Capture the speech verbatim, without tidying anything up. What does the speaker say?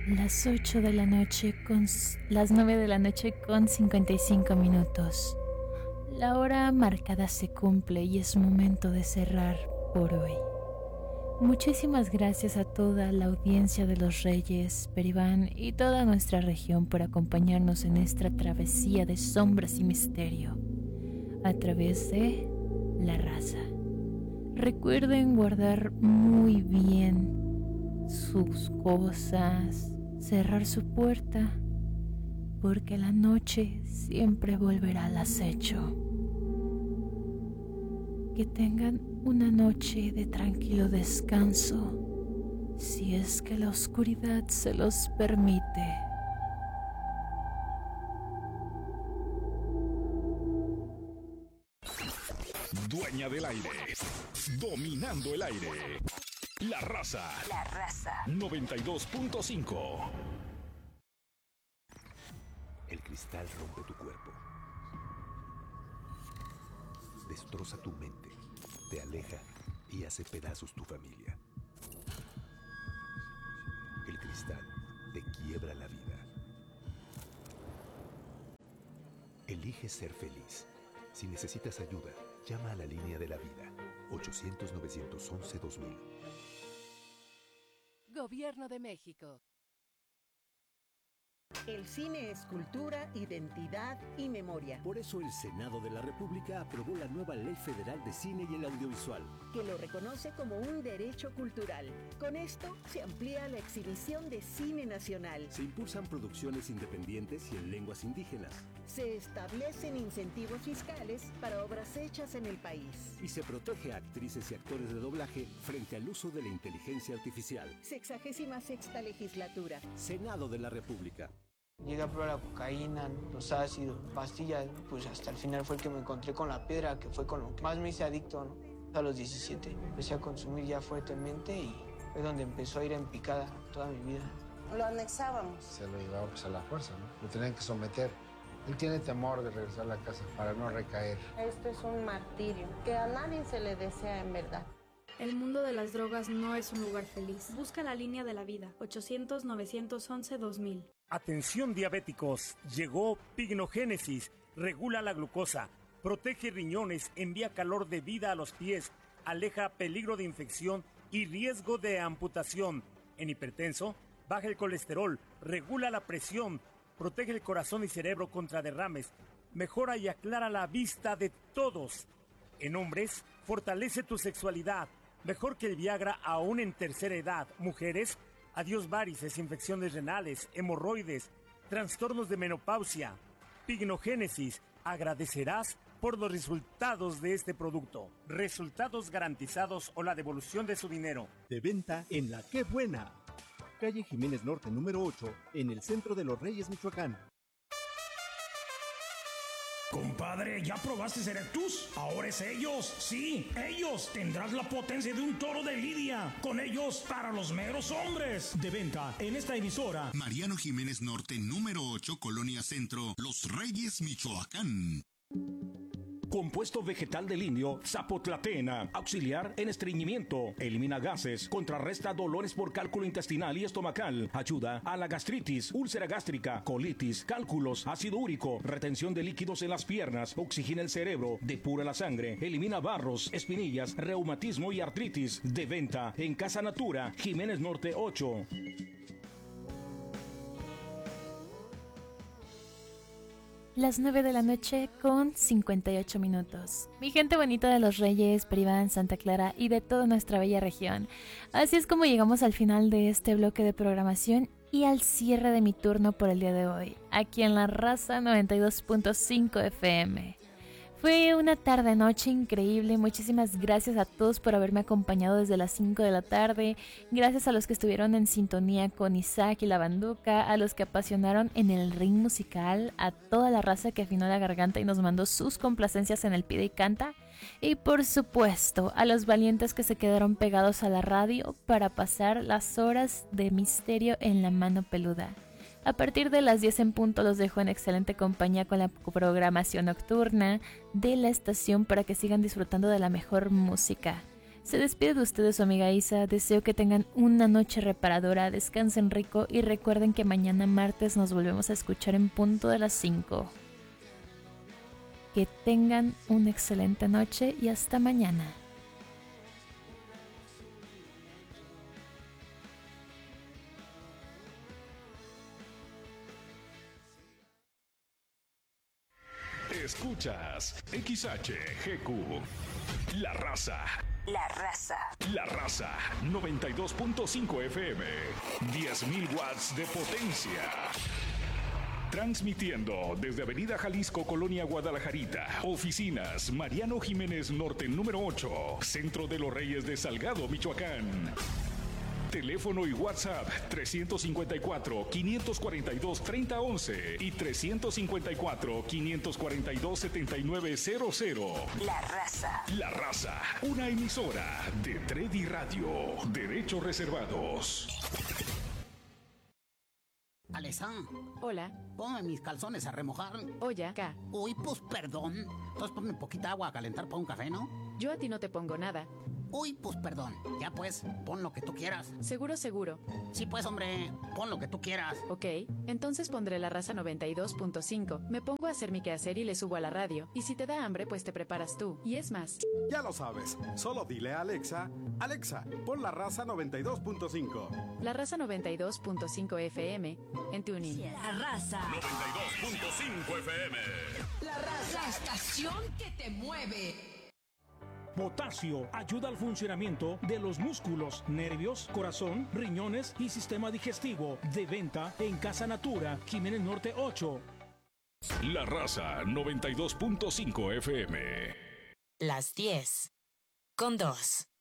Las ocho de la noche con las nueve de la noche con cincuenta y cinco minutos. La hora marcada se cumple y es momento de cerrar por hoy. Muchísimas gracias a toda la audiencia de los Reyes, Peribán y toda nuestra región por acompañarnos en esta travesía de sombras y misterio a través de La Raza. Recuerden guardar muy bien sus cosas, cerrar su puerta, porque la noche siempre volverá al acecho. Que tengan una noche de tranquilo descanso, si es que la oscuridad se los permite. Dueña del aire, dominando el aire. La Raza. La Raza. noventa y dos punto cinco. El cristal rompe tu cuerpo. Destroza tu mente, te aleja y hace pedazos tu familia. El cristal te quiebra la vida. Elige ser feliz. Si necesitas ayuda, llama a la línea de la vida. ochocientos, novecientos once, dos mil. Gobierno de México. El cine es cultura, identidad y memoria. Por eso el Senado de la República aprobó la nueva Ley Federal de Cine y el Audiovisual, que lo reconoce como un derecho cultural. Con esto se amplía la exhibición de cine nacional. Se impulsan producciones independientes y en lenguas indígenas. Se establecen incentivos fiscales para obras hechas en el país. Y se protege a actrices y actores de doblaje frente al uso de la inteligencia artificial. Sexagésima sexta legislatura. Senado de la República. Llegué a probar la cocaína, los ácidos, pastillas, pues hasta el final fue el que me encontré con la piedra, que fue con lo que más me hice adicto, ¿no? A los diecisiete empecé a consumir ya fuertemente y fue donde empezó a ir en picada toda mi vida. Lo anexábamos. Se lo llevaba pues a la fuerza, ¿no? Lo tenían que someter. Él tiene temor de regresar a la casa para no recaer. Esto es un martirio que a nadie se le desea en verdad. El mundo de las drogas no es un lugar feliz. Busca la línea de la vida. ochocientos, novecientos once, dos mil. Atención diabéticos, llegó Pignogénesis, regula la glucosa, protege riñones, envía calor de vida a los pies, aleja peligro de infección y riesgo de amputación. En hipertenso, baja el colesterol, regula la presión, protege el corazón y cerebro contra derrames, mejora y aclara la vista de todos. En hombres, fortalece tu sexualidad, mejor que el Viagra aún en tercera edad. Mujeres, adiós varices, infecciones renales, hemorroides, trastornos de menopausia. Pignogénesis, agradecerás por los resultados de este producto. Resultados garantizados o la devolución de su dinero. De venta en La Qué Buena. Calle Jiménez Norte número ocho, en el centro de Los Reyes, Michoacán. Compadre, ¿ya probaste Cerectus? Ahora es ellos, sí, ellos. Tendrás la potencia de un toro de lidia. Con ellos, para los meros hombres. De venta en esta emisora. Mariano Jiménez Norte, número ocho, Colonia Centro, Los Reyes, Michoacán. Compuesto vegetal de linio, Zapotlatena, auxiliar en estreñimiento, elimina gases, contrarresta dolores por cálculo intestinal y estomacal, ayuda a la gastritis, úlcera gástrica, colitis, cálculos, ácido úrico, retención de líquidos en las piernas, oxigena el cerebro, depura la sangre, elimina barros, espinillas, reumatismo y artritis. De venta en Casa Natura, Jiménez Norte ocho. Las nueve de la noche con cincuenta y ocho minutos. Mi gente bonita de Los Reyes, Peribán, Santa Clara y de toda nuestra bella región. Así es como llegamos al final de este bloque de programación y al cierre de mi turno por el día de hoy, aquí en La Raza noventa y dos punto cinco F M. Fue una tarde-noche increíble. Muchísimas gracias a todos por haberme acompañado desde las cinco de la tarde. Gracias a los que estuvieron en sintonía con Isaac y la Banduca, a los que apasionaron en el ring musical, a toda la raza que afinó la garganta y nos mandó sus complacencias en el Pide y Canta. Y por supuesto, a los valientes que se quedaron pegados a la radio para pasar las horas de misterio en la mano peluda. A partir de las diez en punto los dejo en excelente compañía con la programación nocturna de la estación para que sigan disfrutando de la mejor música. Se despide de ustedes su amiga Isa, deseo que tengan una noche reparadora, descansen rico y recuerden que mañana martes nos volvemos a escuchar en punto de las cinco. Que tengan una excelente noche y hasta mañana. Escuchas X H G Q, La Raza. La Raza. La Raza, noventa y dos punto cinco F M, diez mil watts de potencia. Transmitiendo desde Avenida Jalisco, Colonia Guadalajarita. Oficinas, Mariano Jiménez Norte, número ocho. Centro de los Reyes de Salgado, Michoacán. Teléfono y WhatsApp trescientos cincuenta y cuatro, quinientos cuarenta y dos, treinta once y trescientos cincuenta y cuatro, quinientos cuarenta y dos, setenta y nueve cero cero. La Raza. La Raza, una emisora de Tredi Radio. Derechos reservados. Alexa. Hola. Ponme mis calzones a remojar. Oye, acá. Uy, pues perdón. Entonces ponme poquita agua a calentar para un café, ¿no? Yo a ti no te pongo nada. Uy, pues perdón. Ya pues, pon lo que tú quieras. Seguro, seguro. Sí, pues, hombre, pon lo que tú quieras. Ok, entonces pondré La Raza noventa y dos punto cinco. Me pongo a hacer mi quehacer y le subo a la radio. Y si te da hambre, pues te preparas tú. Y es más. Ya lo sabes. Solo dile a Alexa, Alexa, pon La Raza noventa y dos punto cinco. La Raza noventa y dos punto cinco F M en TuneIn. La Raza noventa y dos punto cinco F M. La Raza, la estación que te mueve. Potasio ayuda al funcionamiento de los músculos, nervios, corazón, riñones y sistema digestivo. De venta en Casa Natura, Jiménez Norte ocho. La Raza noventa y dos punto cinco F M. Las diez con dos.